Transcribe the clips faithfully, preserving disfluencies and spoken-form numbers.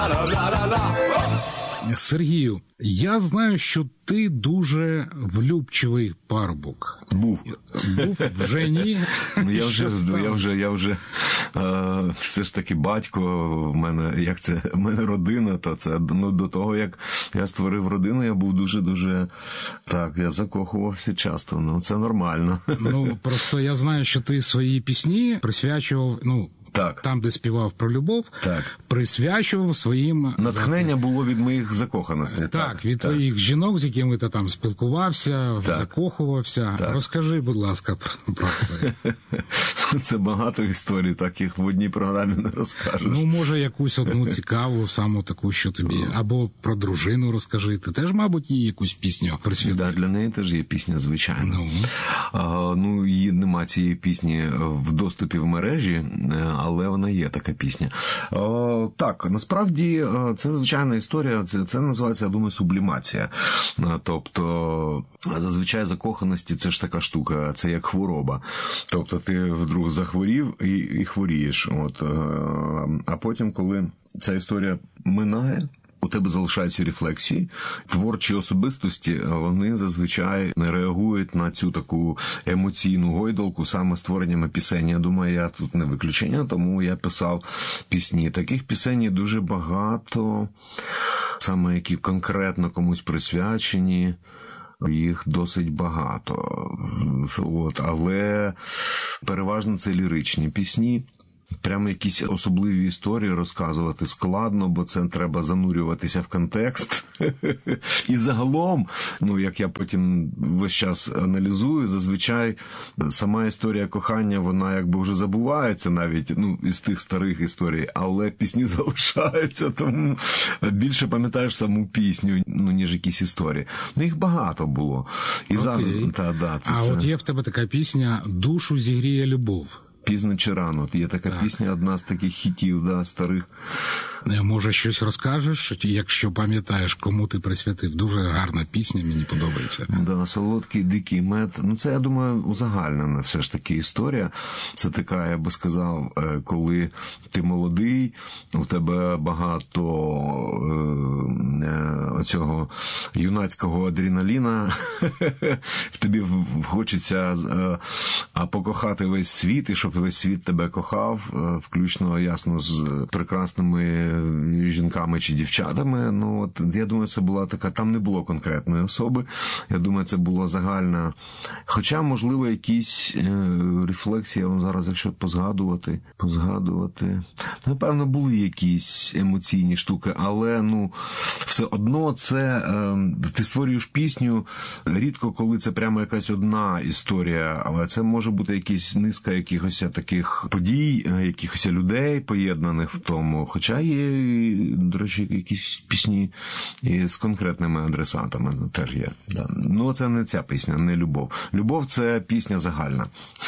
Сергію, я знаю, що ти дуже влюбчивий парубок. Був. Був, вже ні. Ну, я вже, я вже, я вже е, все ж таки батько, в мене, як це, в мене родина, то це, ну, до того, як я створив родину, я був дуже-дуже, так, я закохувався часто, ну, це нормально. Ну, просто я знаю, що ти свої пісні присвячував, ну, так. Там, де співав про любов, так. присвячував своїм... Натхнення було від моїх закоханостей. Так, так від так. твоїх жінок, з якими ти там спілкувався, так. закохувався. Так. Розкажи, будь ласка, про це. Це багато історій, таких в одній програмі не розкажеш. Ну, може, якусь одну цікаву, саму таку, що тобі... Або про дружину розкажи. Ти теж, мабуть, їй якусь пісню присвятив? Так, для неї теж є пісня, звичайно. Ну, а, ну її нема цієї пісні в доступі в мережі, але вона є, така пісня. О, так, насправді, це звичайна історія, це, це називається, я думаю, сублімація. Тобто, зазвичай закоханості це ж така штука, це як хвороба. Тобто, ти вдруг захворів і, і хворієш. От, а потім, коли ця історія минає, у тебе залишаються рефлексії. Творчі особистості, вони зазвичай не реагують на цю таку емоційну гойдалку саме створеннями пісень. Я думаю, я тут не виключення, тому я писав пісні. Таких пісень є дуже багато, саме які конкретно комусь присвячені. Їх досить багато. От, але переважно це ліричні пісні. Прямо якісь особливі історії розказувати складно, бо це треба занурюватися в контекст. І загалом, ну, як я потім весь час аналізую, зазвичай сама історія кохання, вона якби вже забувається навіть, ну, із тих старих історій, але пісні залишаються, тому більше пам'ятаєш саму пісню, ну, ніж якісь історії. Ну, їх багато було. І зараз, та, да, це, а це... от є в тебе така пісня «Душу зігріє любов». Пізно чи рано. Є така так. пісня, одна з таких хітів, да, старих. Може, щось розкажеш, якщо пам'ятаєш, кому ти присвятив? Дуже гарна пісня, мені подобається. Да, «Солодкий дикий мед». Ну, це, я думаю, узагальнена все ж таки історія. Це така, я би сказав, коли ти молодий, у тебе багато е, цього юнацького адреналіна, в тобі хочеться е, покохати весь світ, і щоб весь світ тебе кохав, включно, ясно, з прекрасними жінками чи дівчатами. Ну, от, я думаю, це була така, там не було конкретної особи. Я думаю, це була загальна. Хоча, можливо, якісь е, рефлексії, я вам зараз, якщо позгадувати, позгадувати, напевно, були якісь емоційні штуки, але, ну, все одно це, е, ти створюєш пісню, рідко, коли це прямо якась одна історія, але це може бути якась низка якихось таких подій, якихось людей поєднаних в тому. Хоча є, до речі, якісь пісні з конкретними адресатами теж є. Да. Ну, це не ця пісня, не «Любов». «Любов» – це пісня загальна.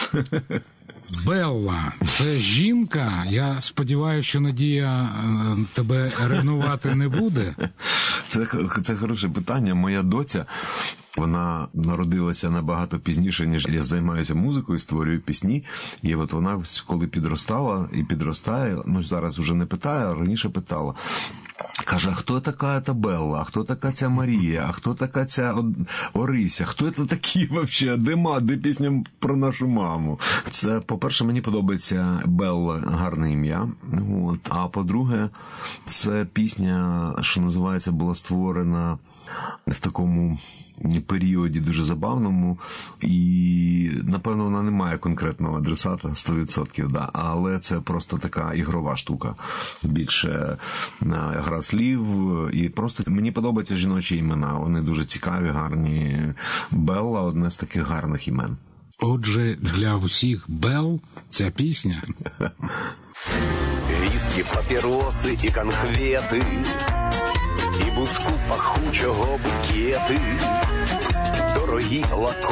Белла, це жінка. Я сподіваюся, що Надія тебе ревнувати не буде. Це, це хороше питання. Моя доця, вона народилася набагато пізніше, ніж я займаюся музикою, створюю пісні. І от вона, коли підростала і підростає, ну зараз вже не питає, а раніше питала. Каже, а хто така ця Белла, а хто така ця Марія, а хто така ця Орися, хто це такі взагалі, де, ма, де пісня про нашу маму? Це, по-перше, мені подобається Белла, гарне ім'я, от. А по-друге, це пісня, що називається, була створена в такому періоді дуже забавному, і, напевно, вона не має конкретного адресата, сто відсотків, да, але це просто така ігрова штука, більше гра слів, і просто мені подобаються жіночі імена, вони дуже цікаві, гарні. Белла – одне з таких гарних імен. Отже, для всіх Белл ця пісня. Різкі папіроси і конфети, і буску пахучого букети, дорогі лакони.